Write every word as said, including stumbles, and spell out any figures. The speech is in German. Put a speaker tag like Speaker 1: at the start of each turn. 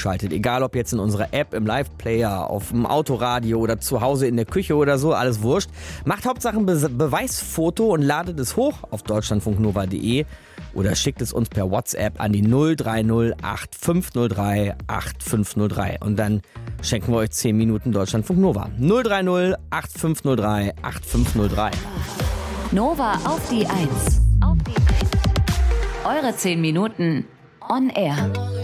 Speaker 1: schaltet. Egal ob jetzt in unserer App, im Live-Player, auf dem Autoradio oder zu Hause in der Küche oder so, alles wurscht. Macht Hauptsache ein Be- Beweisfoto und ladet es hoch auf deutschlandfunknova punkt de oder schickt es uns per WhatsApp an die null drei null acht fünf null drei acht fünf null drei. Und dann schenken wir euch zehn Minuten Deutschlandfunk Nova. null drei null acht fünf null drei acht fünf null drei.
Speaker 2: Nova auf die Eins. Auf die Eins. Eure zehn Minuten on air.